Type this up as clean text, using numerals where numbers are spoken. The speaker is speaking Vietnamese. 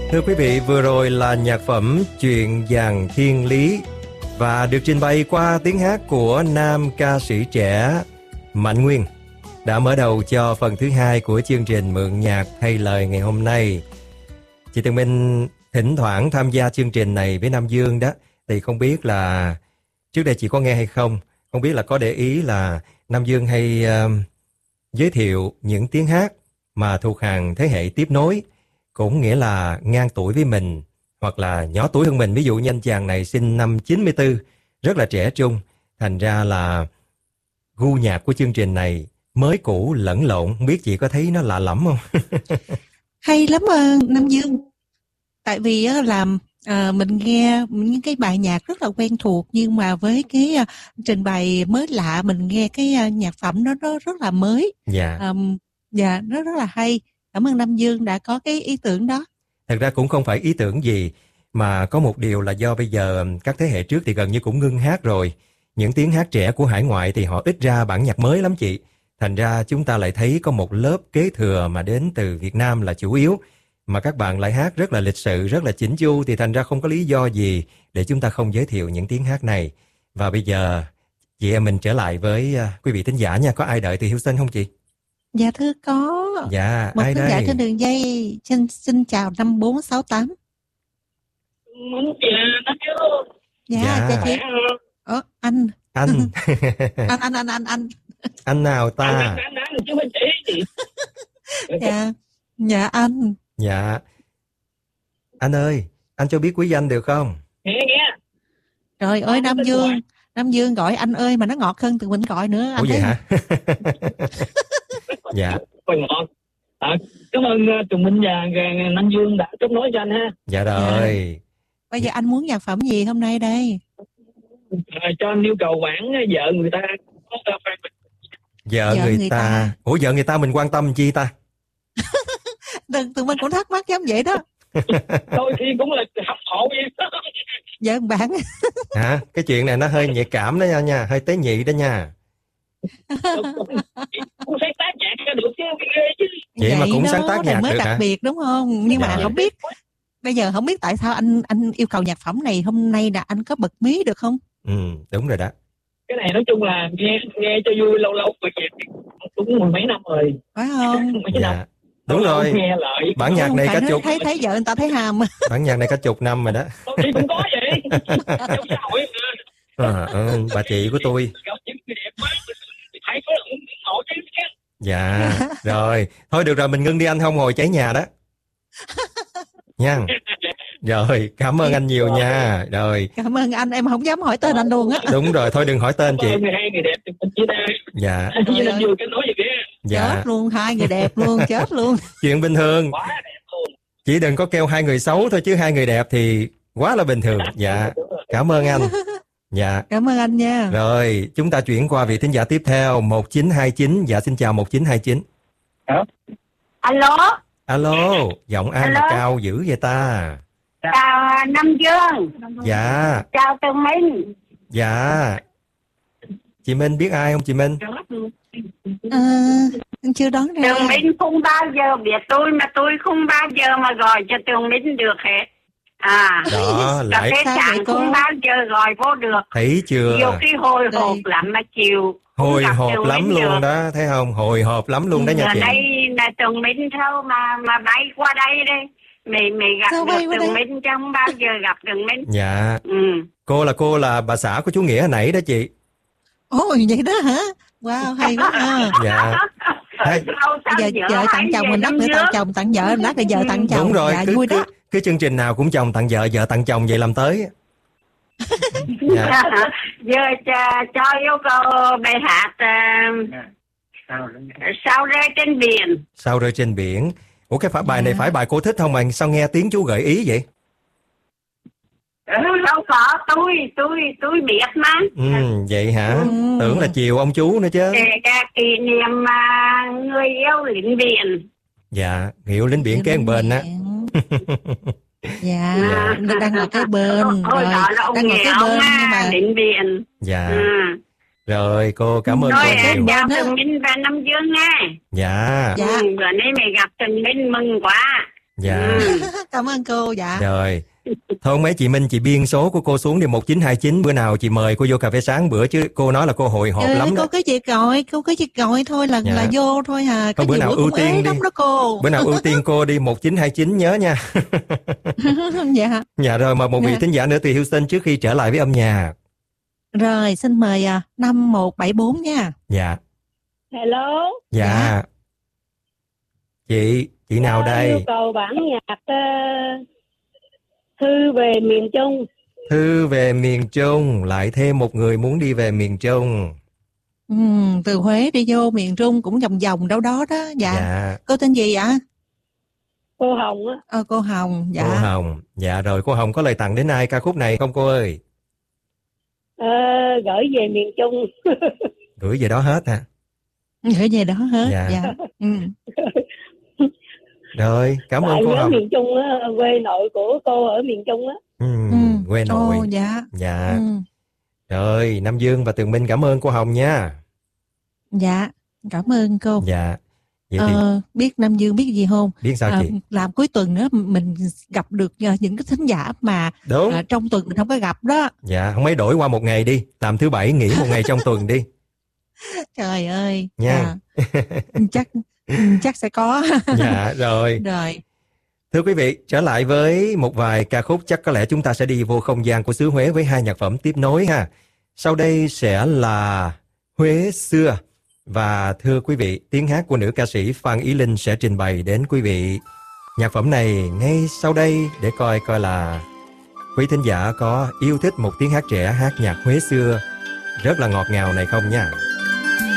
Thưa quý vị, vừa rồi là nhạc phẩm Chuyện Vàng Thiên Lý và được trình bày qua tiếng hát của nam ca sĩ trẻ Mạnh Nguyên, đã mở đầu cho phần thứ hai của chương trình Mượn Nhạc Thay Lời ngày hôm nay. Chị Tường Minh thỉnh thoảng tham gia chương trình này với Nam Dương đó, thì không biết là trước đây chị có nghe hay không, không biết là có để ý là Nam Dương hay giới thiệu những tiếng hát mà thuộc hàng thế hệ tiếp nối, cũng nghĩa là ngang tuổi với mình hoặc là nhỏ tuổi hơn mình. Ví dụ như anh chàng này sinh năm 94, rất là trẻ trung, thành ra là gu nhạc của chương trình này mới cũ lẫn lộn. Không biết chị có thấy nó lạ lẫm không? Hay lắm Nam Dương. Tại vì là mình nghe những cái bài nhạc rất là quen thuộc, nhưng mà với cái trình bày mới lạ, mình nghe cái nhạc phẩm nó rất là mới. Dạ. Dạ, nó rất là hay. Cảm ơn Nam Dương đã có cái ý tưởng đó. Thật ra cũng không phải ý tưởng gì, mà có một điều là do bây giờ các thế hệ trước thì gần như cũng ngưng hát rồi. Những tiếng hát trẻ của hải ngoại thì họ ít ra bản nhạc mới lắm chị. Thành ra chúng ta lại thấy có một lớp kế thừa mà đến từ Việt Nam là chủ yếu, mà các bạn lại hát rất là lịch sự, rất là chỉnh chu, thì thành ra không có lý do gì để chúng ta không giới thiệu những tiếng hát này. Và bây giờ chị em mình trở lại với quý vị thính giả nha. Có ai đợi từ Houston không chị? Dạ thưa có. Dạ, một ai thính đây? giả trên đường dây. Xin chào 5468. Muốn chào nó chứ. Dạ, chào chị. Anh. Anh. Anh nào ta? Anh chứ mình chỉ. Dạ anh. Dạ. Anh ơi, anh cho biết quý danh được không? Nghe. Trời ơi Nam Dương gọi anh ơi mà nó ngọt hơn từ mình gọi nữa. Ủa vậy hả? Dạ. Ngọt. Cảm ơn Tùng Minh và Nam Dương đã kết nối cho anh ha. Dạ rồi. Dạ. Bây giờ anh muốn nhạc phẩm gì hôm nay đây? Cho anh yêu cầu bản vợ người ta. Vợ người ta. Ủa vợ người ta mình quan tâm chi ta? Tụi mình cũng thắc mắc giống vậy đó. Đôi khi cũng là học hộ vậy. Vợ bạn. Hả? Cái chuyện này nó hơi nhạy cảm đó nha, hơi tế nhị đó nha. Cũng sáng tác nhạc ra được chứ, chứ. Vậy mà cũng đó, sáng tác nhạc mới được đặc hả? biệt đúng không? Nhưng mà không biết, bây giờ không biết tại sao anh yêu cầu nhạc phẩm này hôm nay là anh có bật mí được không? Đúng rồi đó. Cái này nói chung là nghe cho vui, lâu bởi vì cũng mười mấy năm rồi. Phải không? Dạ. Đúng rồi. Bản nhạc này cả chục. Thấy vợ người ta thấy hàm. Bản nhạc này cả chục năm rồi đó. Thì cũng có vậy. Trong xã hội mà. Bà chị của tôi. Dạ. Rồi. Thôi được rồi, mình ngưng đi anh, không hồi cháy nhà đó. Nha. Rồi, cảm ơn anh nhiều nha. Rồi. Cảm ơn anh, em không dám hỏi tên anh luôn á. Đúng rồi, thôi đừng hỏi tên chị. Hai người đẹp thì mình chia tay. Dạ. Dạ. Chết luôn, hai người đẹp luôn, chết luôn. Chuyện bình thường. Chỉ đừng có kêu hai người xấu thôi, chứ hai người đẹp thì quá là bình thường. Dạ. Cảm ơn anh. Dạ. Cảm ơn anh nha. Rồi, chúng ta chuyển qua vị thính giả tiếp theo, 1929. Dạ, xin chào 1929. Alo. Alo, giọng ai mà cao dữ vậy ta? Chào Nam Dương. Dạ. Chào Tường Minh. Dạ. Chị Minh biết ai không chị Minh? Anh chưa đoán ra. Tường Minh không bao giờ biết tôi, mà tôi không bao giờ mà gọi cho Tường Minh được hết. Đó, lại cái chàng không bao giờ gọi vô được. Thấy chưa? Nhiều khi hồi hộp lắm mà chịu. Hồi hộp lắm luôn được. Đó, thấy không? Hồi hộp lắm luôn đó nha chị. Ở đây là Tường Minh sao mà bay qua đây đây. Mày gặp được Tường Minh chứ không bao giờ gặp Tường Minh. Dạ. Cô là bà xã của chú Nghĩa hồi nãy đó chị. Ồ vậy đó hả? Wow, hay quá ha. Dạ. Giờ vợ tặng chồng mình, lát nữa tặng chồng tặng vợ, lát nữa vợ tặng chồng. Đúng rồi, dạ, vui đó. Cái chương trình nào cũng chồng tặng vợ, vợ tặng chồng vậy làm tới. Dạ. Giờ cho yêu cầu bài hát Sao rơi trên biển. Sao rơi trên biển. Ủa cái bài này phải bài cô thích không mà sao nghe tiếng chú gợi ý vậy? Đâu có, tôi biết mà. Vậy hả? Tưởng là chiều ông chú nữa chứ. Kỷ niệm người yêu lính biển. Dạ, hiệu lính biển kế bên á. Dạ, đang là cái bên. Rồi, đang là cái bên nhưng mà lính biển. Dạ. Rồi cô cảm ơn cô nhiều. Chào Tường Minh và Nam Dương nha. Dạ. Bữa nay mày gặp Tường Minh mừng quá. Dạ. Cảm ơn cô. Dạ. Rồi. Thôi mấy chị Minh, chị biên số của cô xuống đi 1929. Bữa nào chị mời cô vô cà phê sáng bữa, chứ cô nói là cô hồi hộp lắm đó. Cô cứ việc gọi thôi là vô thôi à. Có bữa nào ưu tiên đi. Đó cô. Bữa nào ưu tiên cô đi 1929 nhớ nha. Dạ. Dạ rồi, mời một vị thính giả nữa từ Houston trước khi trở lại với âm nhạc. Rồi, xin mời 5174 nha. Dạ. Hello. Dạ. Chị nào đây? Yêu cầu bản nhạc Thư về miền Trung. Thư về miền Trung, lại thêm một người muốn đi về miền Trung. Từ Huế đi vô miền Trung cũng vòng vòng đâu đó đó. Dạ. Cô tên gì ạ? Cô Hồng á. Cô Hồng. Dạ. Cô Hồng. Dạ rồi, cô Hồng có lời tặng đến ai ca khúc này không cô ơi? Gửi về miền Trung. Gửi về đó hết hả? Gửi về đó hết. Dạ. Rồi, cảm ơn cô Hồng. miền Trung á, quê nội của cô ở miền Trung á. Quê nội. Dạ. Dạ. Rồi, Nam Dương và Tường Minh cảm ơn cô Hồng nha. Dạ, cảm ơn cô. Dạ. Vậy thì... biết Nam Dương biết gì không? Biết sao chị? Làm cuối tuần đó mình gặp được những cái thính giả mà trong tuần mình không có gặp đó. Dạ, không mấy đổi qua một ngày đi, làm thứ bảy nghỉ một ngày trong tuần đi. Trời ơi. Nha. Chắc sẽ có. Dạ, rồi. Thưa quý vị, trở lại với một vài ca khúc, chắc có lẽ chúng ta sẽ đi vô không gian của xứ Huế với hai nhạc phẩm tiếp nối ha. Sau đây sẽ là Huế xưa. Và thưa quý vị, tiếng hát của nữ ca sĩ Phan Ý Linh sẽ trình bày đến quý vị nhạc phẩm này ngay sau đây, để coi là quý thính giả có yêu thích một tiếng hát trẻ hát nhạc Huế xưa rất là ngọt ngào này không nha.